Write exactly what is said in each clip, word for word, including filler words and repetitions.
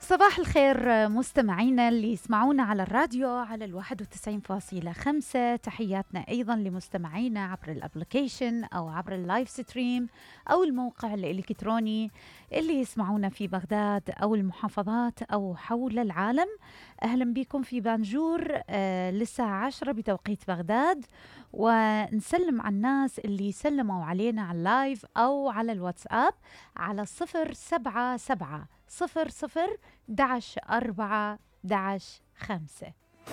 صباح الخير مستمعينا اللي يسمعونا على الراديو على الواحد وتسعين فاصلة خمسة. تحياتنا أيضا لمستمعينا عبر الابليكيشن أو عبر اللايف ستريم أو الموقع الإلكتروني اللي يسمعونا في بغداد أو المحافظات أو حول العالم. أهلا بكم في بانجور آه للساعة عشرة بتوقيت بغداد، ونسلم على الناس اللي سلموا علينا على اللايف أو على الواتساب على صفر سبعة سبعة صفر صفر دعش أربعة دعش خمسة.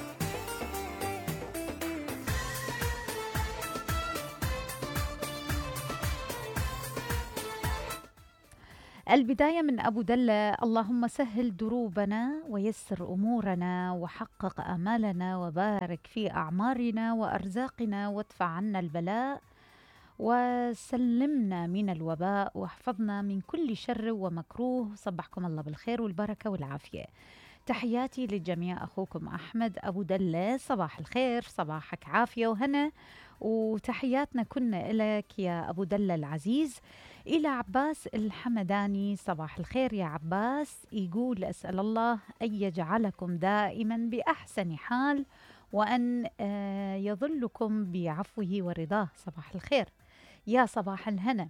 البداية من أبو دلة: اللهم سهل دروبنا ويسر أمورنا وحقق آمالنا وبارك في أعمارنا وأرزاقنا وادفع عنا البلاء وسلمنا من الوباء واحفظنا من كل شر ومكروه. صبحكم الله بالخير والبركة والعافية. تحياتي للجميع، أخوكم أحمد أبو دلة. صباح الخير، صباحك عافية وهنا، وتحياتنا كنا إلك يا أبو دلة العزيز. إلى عباس الحمداني: صباح الخير يا عباس. يقول: أسأل الله أن يجعلكم دائما بأحسن حال وأن يظلكم بعفوه ورضاه. صباح الخير، يا صباح الهنا.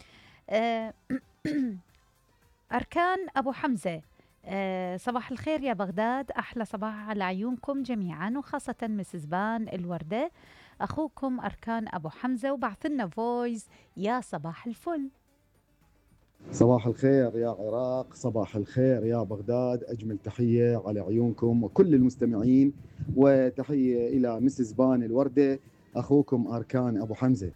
أركان أبو حمزة: أه صباح الخير يا بغداد، أحلى صباح على عيونكم جميعا وخاصة مسز بان الوردة. أخوكم أركان أبو حمزة، وبعثلنا فويس: يا صباح الفل. صباح الخير يا عراق، صباح الخير يا بغداد، أجمل تحية على عيونكم وكل المستمعين، وتحية إلى مسز بان الوردة، أخوكم أركان أبو حمزة.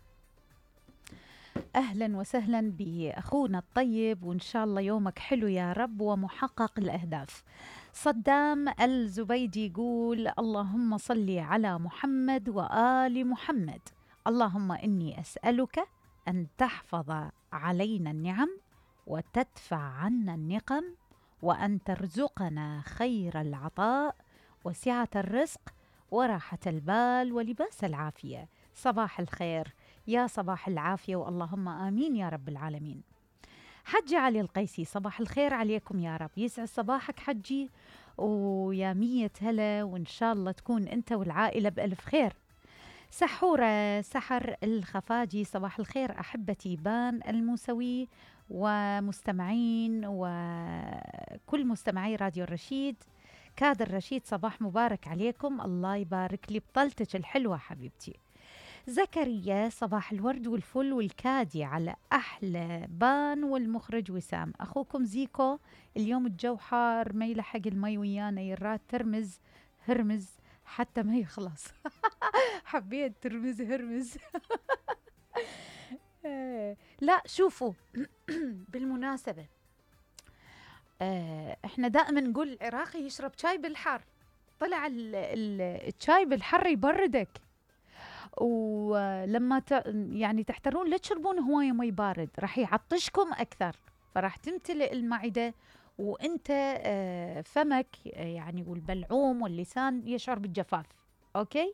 أهلا وسهلا بأخونا الطيب، وإن شاء الله يومك حلو يا رب ومحقق الأهداف. صدام الزبيدي يقول: اللهم صل على محمد وآل محمد. اللهم إني أسألك أن تحفظ علينا النعم وتدفع عنا النقم، وأن ترزقنا خير العطاء وسعة الرزق وراحة البال ولباس العافية. صباح الخير، يا صباح العافية، واللهم آمين يا رب العالمين. حجي علي القيسي: صباح الخير عليكم يا رب، يسعد صباحك حجي ويا مية هلا، وإن شاء الله تكون أنت والعائلة بألف خير. سحورة سحر الخفاجي: صباح الخير أحبتي بان الموسوي ومستمعين وكل مستمعي راديو الرشيد. كادر رشيد، صباح مبارك عليكم، الله يبارك لي بطلتك الحلوة حبيبتي. زكريا: صباح الورد والفل والكادي على أحلى بان والمخرج وسام. أخوكم زيكو: اليوم الجو حار ما يلحق المي ويانا، يراد ترمز هرمز حتى ما يخلص. حبيت ترمز هرمز. لا شوفوا، بالمناسبة احنا دائما نقول العراقي يشرب شاي بالحر، طلع الشاي بالحر يبردك، ولما ت... يعني تحترون لا تشربون هواية مي بارد راح يعطشكم أكثر، فراح تمتلئ المعدة وانت آه فمك آه يعني والبلعوم واللسان يشعر بالجفاف. اوكي،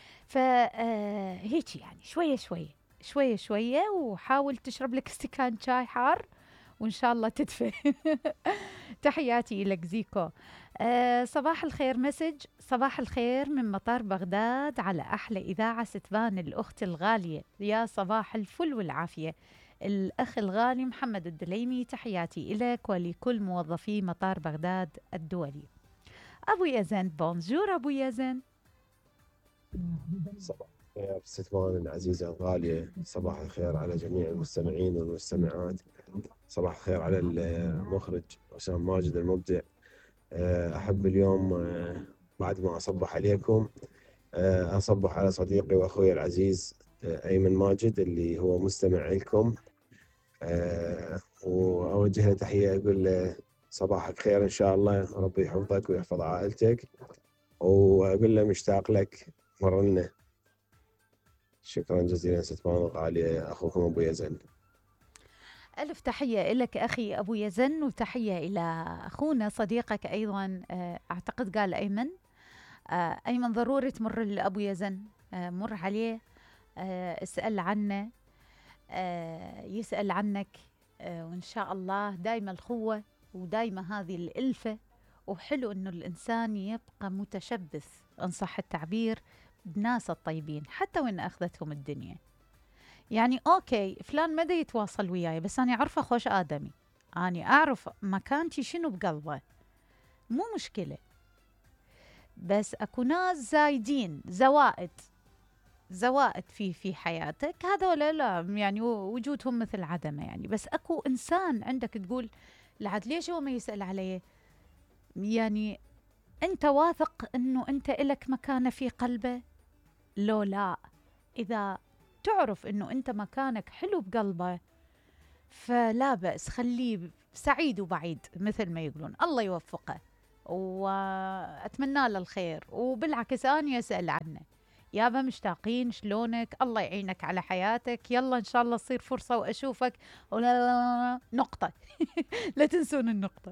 فهيك يعني شوية شوية شوية شوية، وحاول تشرب لك استكان شاي حار وإن شاء الله تدفى. تحياتي لك زيكو. آه صباح الخير مسج: صباح الخير من مطار بغداد على أحلى إذاعة ستبان الأخت الغالية، يا صباح الفل والعافية الأخ الغالي محمد الدليمي. تحياتي إليك ولكل موظفي مطار بغداد الدولي. أبو يزن: بونجور أبو يزن. صباح الخير ستبان العزيزة الغالية، صباح الخير على جميع المستمعين والمستمعات، صباح الخير على المخرج وسام ماجد المبدع. أحب اليوم بعد ما أصبح عليكم أصبح على صديقي وأخوي العزيز أيمن ماجد اللي هو مستمع لكم، وأوجه له تحية أقول له صباحك خير إن شاء الله، ربي يحفظك ويحفظ عائلتك، وأقول له مشتاق لك مرنا. شكرا جزيلا ستبان الغالية، أخوكم أبو يزن. ألف تحية لك أخي أبو يزن، وتحية إلى أخونا صديقك أيضا، أعتقد قال أيمن. أيمن ضروري تمر لأبو يزن، مر عليه، اسأل عنه، يسأل عنك، وإن شاء الله دايما الخوة ودايما هذه الألفة وحلو إنه الإنسان يبقى متشبث إن صح التعبير بناس الطيبين حتى وإن أخذتهم الدنيا. يعني أوكي فلان ما دا يتواصل وياي بس أنا أعرفه خوش آدمي، أنا أعرف مكانتي شنو بقلبه، مو مشكلة. بس أكو ناس زايدين زوائد زوائد في في حياتك، هذا ولا لا يعني وجودهم مثل عدمه يعني. بس أكو إنسان عندك تقول لعد ليش هو ما يسأل عليه، يعني أنت واثق أنه أنت إلك مكانة في قلبه؟ لو لا، إذا تعرف أنه أنت مكانك حلو بقلبه فلا بأس، خليه سعيد وبعيد مثل ما يقولون، الله يوفقه وأتمنى له الخير. وبالعكس أنا أسأل عنه، يابا مشتاقين شلونك، الله يعينك على حياتك، يلا إن شاء الله تصير فرصة وأشوفك ولا نقطة لا تنسون النقطة.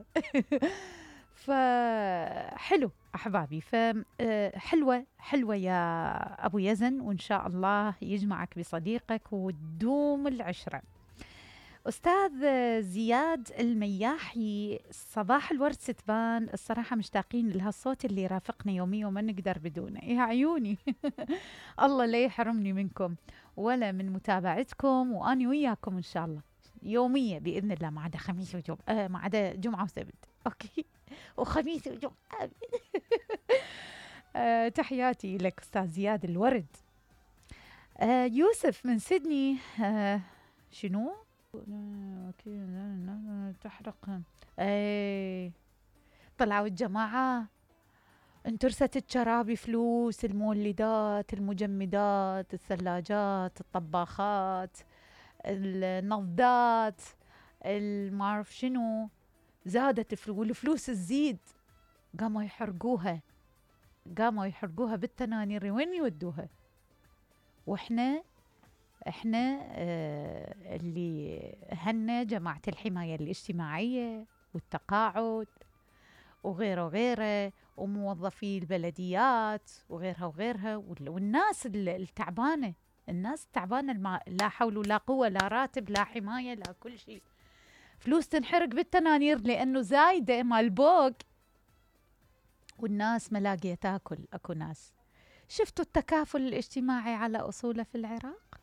فحلو أحبابي، فحلوة حلوة يا أبو يزن، وإن شاء الله يجمعك بصديقك وتدوم العشرة. أستاذ زياد المياحي، صباح الورد ستبان، الصراحة مشتاقين لهالصوت اللي يرافقنا يوميا وما نقدر بدونه، يا عيوني. الله لا يحرمني منكم ولا من متابعتكم، وأني وياكم إن شاء الله يومية بإذن الله، ما عدا خميس وجمعة، آه ما عدا جمعة وسبت، أوكي، وخميس وجمعة. آه تحياتي لك أستاذ زياد الورد. آه يوسف من سيدني، آه شنو؟ تحرق اي طلعوا الجماعة، انترست الشرابي فلوس، المولدات، المجمدات، الثلاجات، الطباخات، النضات، المعرف شنو، زادت الفلوس والفلوس تزيد، قاموا يحرقوها قاموا يحرقوها بالتنانير، وين يودوها؟ واحنا احنا آه اللي هنا جماعة الحماية الاجتماعية والتقاعد وغيره وغيره، وموظفي البلديات وغيرها وغيرها، والناس التعبانة، الناس التعبانة الما لا حول ولا قوة، لا راتب لا حماية لا كل شيء، فلوس تنحرق بالتنانير لأنه زايدة مال بوق، والناس ملاقية تاكل. أكو ناس، شفتوا التكافل الاجتماعي على أصوله في العراق؟